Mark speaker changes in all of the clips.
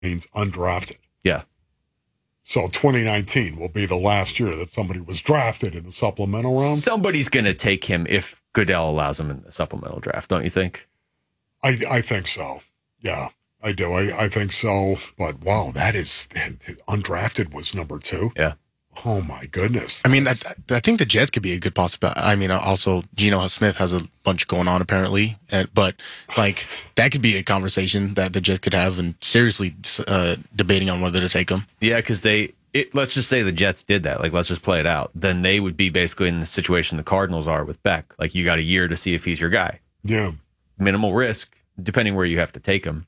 Speaker 1: means undrafted.
Speaker 2: Yeah.
Speaker 1: So 2019 will be the last year that somebody was drafted in the supplemental round.
Speaker 2: Somebody's going to take him if Goodell allows him in the supplemental draft, don't you think?
Speaker 1: I think so. Yeah, I do. I think so. But wow, that is undrafted was number 2.
Speaker 2: Yeah.
Speaker 1: Oh my goodness.
Speaker 3: I mean, I think the Jets could be a good possibility. I mean, also Geno Smith has a bunch going on apparently, but like that could be a conversation that the Jets could have and seriously debating on whether to take him.
Speaker 2: Yeah, because let's just say the Jets did that. Like, let's just play it out. Then they would be basically in the situation the Cardinals are with Beck. Like, you got a year to see if he's your guy.
Speaker 1: Yeah.
Speaker 2: Minimal risk, depending where you have to take him.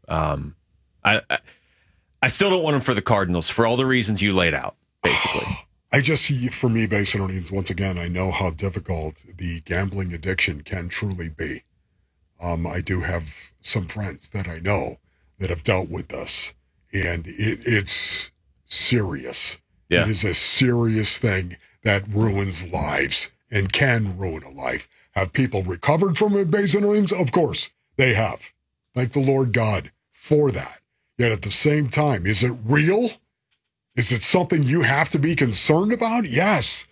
Speaker 2: I still don't want him for the Cardinals for all the reasons you laid out, basically.
Speaker 1: For me, based on Orleans, once again, I know how difficult the gambling addiction can truly be. I do have some friends that I know that have dealt with this, and it's serious.
Speaker 2: Yeah.
Speaker 1: It is a serious thing that ruins lives and can ruin a life. Have people recovered from it based on Orleans? Of course, they have. Thank the Lord God for that. Yet at the same time, is it real? Is it something you have to be concerned about? Yes.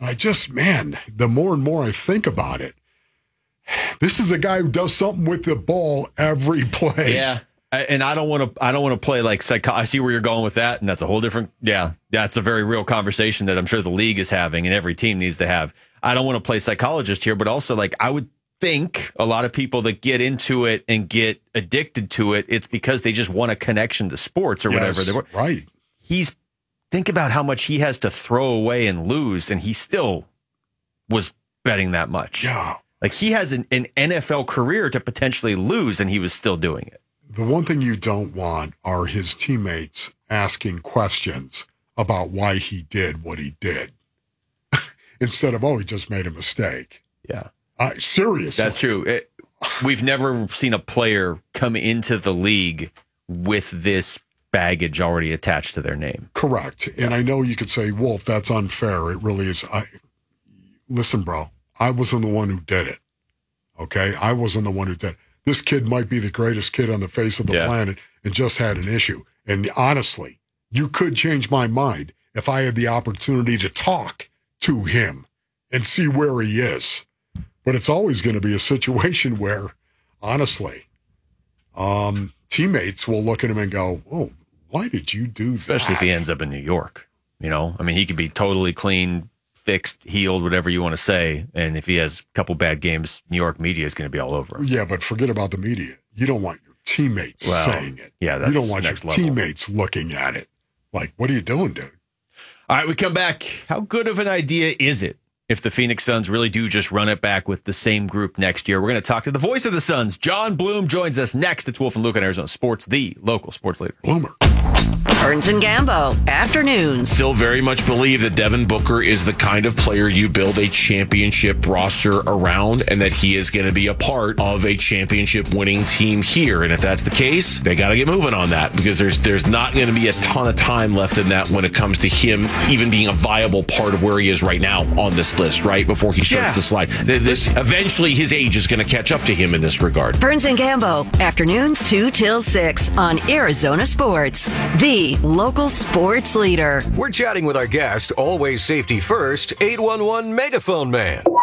Speaker 1: The more and more I think about it, this is a guy who does something with the ball every play.
Speaker 2: Yeah. And I don't want to play like I see where you're going with that, and that's a whole different. Yeah, that's a very real conversation that I'm sure the league is having, and every team needs to have. I don't want to play psychologist here, but also like I would think a lot of people that get into it and get addicted to it, it's because they just want a connection to sports or whatever.
Speaker 1: Right.
Speaker 2: Think about how much he has to throw away and lose, and he still was betting that much.
Speaker 1: Yeah.
Speaker 2: Like he has an NFL career to potentially lose, and he was still doing it.
Speaker 1: The one thing you don't want are his teammates asking questions about why he did what he did instead of, he just made a mistake.
Speaker 2: Yeah.
Speaker 1: Seriously.
Speaker 2: That's true. We've never seen a player come into the league with this baggage already attached to their name.
Speaker 1: Correct. And I know you could say, Wolf, that's unfair. It really is. Listen, bro, I wasn't the one who did it. Okay? I wasn't the one who did it. This kid might be the greatest kid on the face of the planet and just had an issue. And honestly, you could change my mind if I had the opportunity to talk to him and see where he is. But it's always going to be a situation where, honestly, teammates will look at him and go, oh, why did you do that?
Speaker 2: Especially if he ends up in New York. He could be totally clean, fixed, healed, whatever you want to say. And if he has a couple bad games, New York media is going to be all over him.
Speaker 1: Yeah, but forget about the media. You don't want your teammates saying it.
Speaker 2: Yeah, that's
Speaker 1: you don't want your
Speaker 2: level.
Speaker 1: teammates looking at it. Like, what are you doing, dude?
Speaker 2: All right, we come back. How good of an idea is it if the Phoenix Suns really do just run it back with the same group next year? We're going to talk to the voice of the Suns. John Bloom joins us next. It's Wolf and Luke on Arizona Sports, the local sports leader.
Speaker 1: Bloomer.
Speaker 4: Burns and Gambo, afternoons.
Speaker 5: Still very much believe that Devin Booker is the kind of player you build a championship roster around and that he is going to be a part of a championship winning team here. And if that's the case, they got to get moving on that because there's not going to be a ton of time left in that when it comes to him even being a viable part of where he is right now on this list, right? Before he starts to slide. Eventually his age is going to catch up to him in this regard.
Speaker 4: Burns and Gambo, afternoons 2 till 6 on Arizona Sports, the local sports leader.
Speaker 6: We're chatting with our guest, always safety first, 811 Megaphone Man.
Speaker 7: Call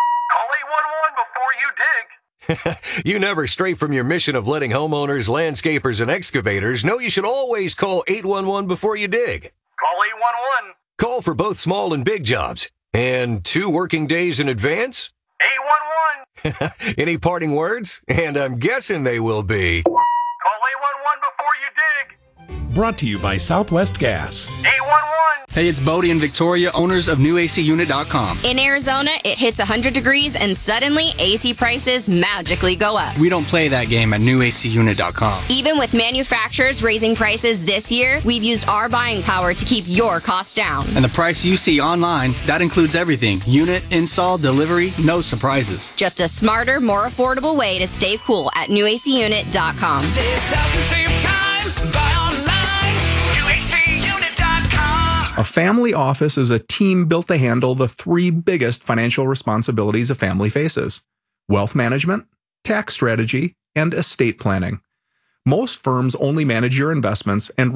Speaker 7: 811 before you dig.
Speaker 6: You never stray from your mission of letting homeowners, landscapers, and excavators know you should always call 811 before you dig.
Speaker 7: Call 811.
Speaker 6: Call for both small and big jobs. And 2 working days in advance?
Speaker 7: 811.
Speaker 6: Any parting words? And I'm guessing they will be...
Speaker 7: Call 811 before you dig.
Speaker 8: Brought to you by Southwest Gas.
Speaker 7: 811.
Speaker 9: Hey, it's Bodie and Victoria, owners of NewACUnit.com.
Speaker 10: In Arizona, it hits 100 degrees and suddenly AC prices magically go up.
Speaker 9: We don't play that game at NewACUnit.com.
Speaker 10: Even with manufacturers raising prices this year, we've used our buying power to keep your costs down.
Speaker 9: And the price you see online, that includes everything. Unit, install, delivery, no surprises.
Speaker 10: Just a smarter, more affordable way to stay cool at NewACUnit.com.
Speaker 11: Save thousands, save time, buy online, NewACUnit.com.
Speaker 12: A family office is a team built to handle the 3 biggest financial responsibilities a family faces: wealth management, tax strategy, and estate planning. Most firms only manage your investments and